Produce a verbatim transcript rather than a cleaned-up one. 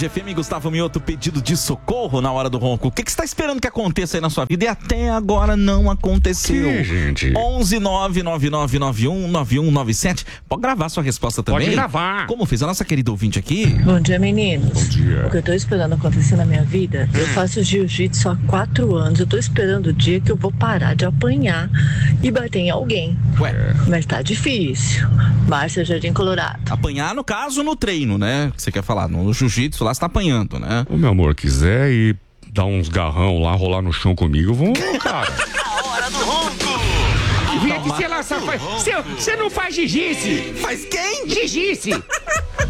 Tarde F M, Gustavo Mioto, pedido de socorro na hora do ronco. O que, que você está esperando que aconteça aí na sua vida? E até agora não aconteceu. Que, gente? onze nove nove nove nove um nove um nove sete. Pode gravar sua resposta também? Pode gravar. Como fez a nossa querida ouvinte aqui? Bom dia, meninos. Bom dia. O que eu tô esperando acontecer na minha vida, eu faço jiu-jitsu há quatro anos. Eu tô esperando o dia que eu vou parar de apanhar e bater em alguém. Ué, Mas tá difícil. Márcia, Jardim Colorado. apanhar no caso no treino, né? Que você quer falar, no jiu-jitsu lá você tá apanhando, né? Ô, meu amor, quiser ir dar uns garrão lá, rolar no chão comigo, vamos, cara. A hora do ronco. Vem aqui, sei lá, você não faz jiu-jitsu. Faz quem? Jiu-jitsu.